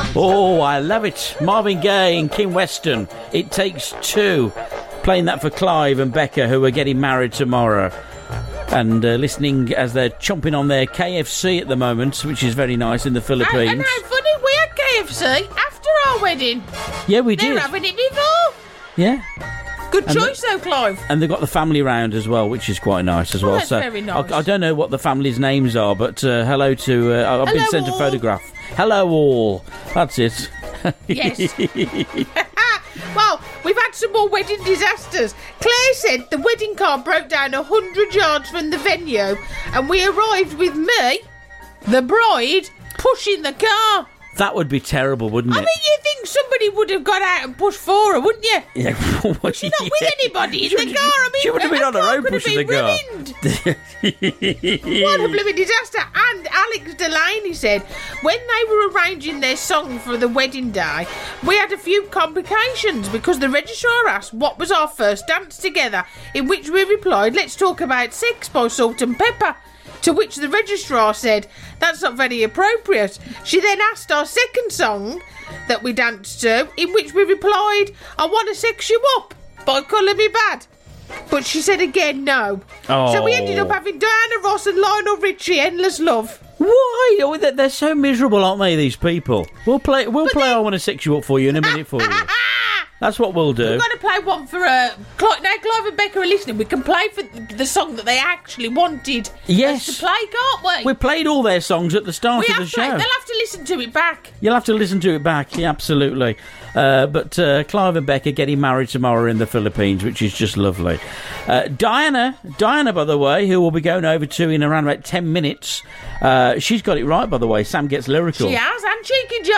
Oh, I love it. Marvin Gaye and Kim Weston. It Takes Two. Playing that for Clive and Becca, who are getting married tomorrow. And listening as they're chomping on their KFC at the moment, which is very nice in the Philippines. And how funny, we had KFC after our wedding. Yeah, we did. They're having it before. Yeah. Good choice, though, Clive. And they've got the family round as well, which is quite nice as well. That's very nice. I don't know what the family's names are, but hello to... I've been sent a photograph. Hello, all. That's it. Yes. Well, we've had some more wedding disasters. Claire said the wedding car broke down 100 yards from the venue, and we arrived with me, the bride, pushing the car. That would be terrible, wouldn't it? I mean, you think somebody would have got out and pushed for her, wouldn't you? Yeah. But she's not with anybody in the car. I mean, she would have been on her own pushing the car. What a blooming disaster. And Alex Delaney said when they were arranging their song for the wedding day, we had a few complications because the registrar asked what was our first dance together, in which we replied, let's talk about sex by Salt and Pepper. To which the registrar said, that's not very appropriate. She then asked our second song that we danced to, in which we replied, I want to sex you up by Colour Me Bad. But she said again, no. Oh. So we ended up having Diana Ross and Lionel Richie, Endless Love. Why? Oh, they're so miserable, aren't they, these people? We'll play I Want to Sex You Up for you in a minute for you. That's what we'll do. We've got to play one for... now Clive and Becca are listening. We can play for the song that they actually wanted us to play, can't we? We played all their songs at the start of the show. They'll have to listen to it back. You'll have to listen to it back, yeah, absolutely. But Clive and Becca getting married tomorrow in the Philippines, which is just lovely. Diana, by the way, who we'll be going over to in around about 10 minutes, she's got it right, by the way. Sam Gets Lyrical. She has, and Cheeky John.